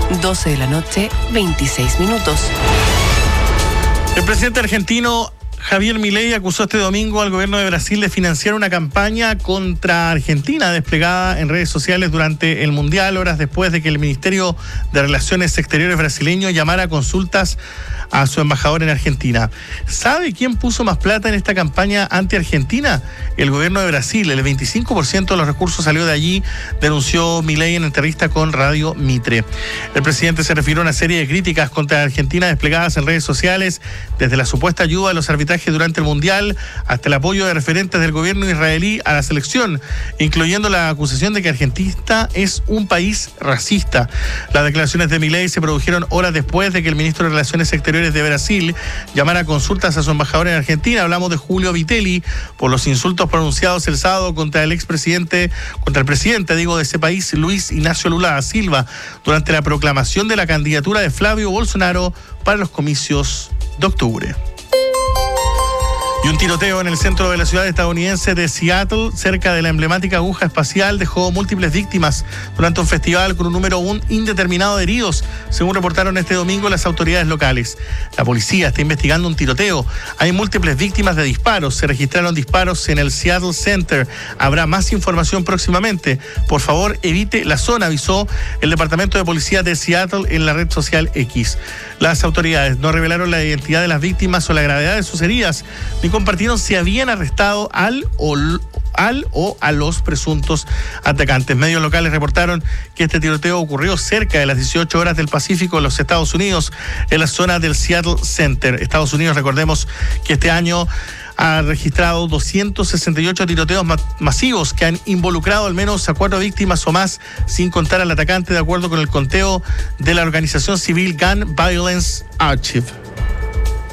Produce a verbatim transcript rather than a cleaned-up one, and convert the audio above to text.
doce de la noche, veintiséis minutos. El presidente argentino Javier Milei acusó este domingo al gobierno de Brasil de financiar una campaña contra Argentina desplegada en redes sociales durante el Mundial, horas después de que el Ministerio de Relaciones Exteriores brasileño llamara a consultas a su embajador en Argentina. ¿Sabe quién puso más plata en esta campaña anti-Argentina? El gobierno de Brasil. El veinticinco por ciento de los recursos salió de allí, denunció Milei en entrevista con Radio Mitre. El presidente se refirió a una serie de críticas contra Argentina desplegadas en redes sociales, desde la supuesta ayuda a los arbitrajes durante el Mundial hasta el apoyo de referentes del gobierno israelí a la selección, incluyendo la acusación de que Argentina es un país racista. Las declaraciones de Milei se produjeron horas después de que el ministro de Relaciones Exteriores de Brasil llamara a consultas a su embajador en Argentina. Hablamos de Julio Vitelli por los insultos pronunciados el sábado contra el expresidente, contra el presidente, digo, de ese país, Luis Ignacio Lula da Silva, durante la proclamación de la candidatura de Flavio Bolsonaro para los comicios de octubre. Y un tiroteo en el centro de la ciudad estadounidense de Seattle, cerca de la emblemática aguja espacial, dejó múltiples víctimas durante un festival con un número aún indeterminado de heridos, según reportaron este domingo las autoridades locales. La policía está investigando un tiroteo. Hay múltiples víctimas de disparos. Se registraron disparos en el Seattle Center. Habrá más información próximamente. Por favor, evite la zona, avisó el Departamento de Policía de Seattle en la red social X. Las autoridades no revelaron la identidad de las víctimas o la gravedad de sus heridas, ni compartieron si habían arrestado al o, al o a los presuntos atacantes. Medios locales reportaron que este tiroteo ocurrió cerca de las dieciocho horas del Pacífico en los Estados Unidos, en la zona del Seattle Center. Estados Unidos, recordemos que este año ha registrado doscientos sesenta y ocho tiroteos ma- masivos que han involucrado al menos a cuatro víctimas o más, sin contar al atacante, de acuerdo con el conteo de la organización civil Gun Violence Archive.